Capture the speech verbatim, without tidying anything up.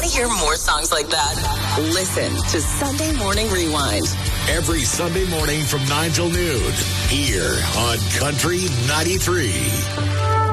to hear more songs like that? Listen to Sunday Morning Rewind. Every Sunday morning from nine till noon here on Country ninety-three.